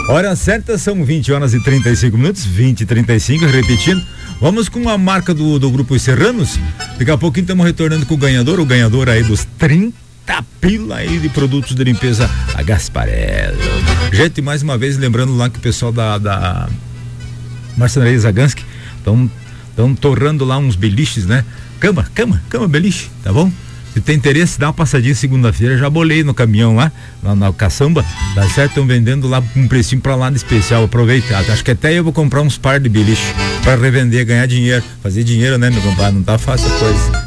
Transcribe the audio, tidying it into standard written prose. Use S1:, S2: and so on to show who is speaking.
S1: Hora certa são 20h35, 20h35, repetindo. Vamos com a marca do Grupo Os Serranos. Daqui a pouquinho estamos retornando com o ganhador aí dos 30 pila aí de produtos de limpeza a Gasparello. Gente, mais uma vez lembrando lá que o pessoal da Marcenaria Zagansky estão torrando lá uns beliches, né? Cama, beliche, tá bom? Se tem interesse, dá uma passadinha segunda-feira, já bolei no caminhão lá na caçamba, tá certo? Estão vendendo lá um precinho pra lá de especial, aproveita, acho que até eu vou comprar uns par de beliche pra revender, ganhar dinheiro, fazer dinheiro, né, meu compadre, não tá fácil a coisa.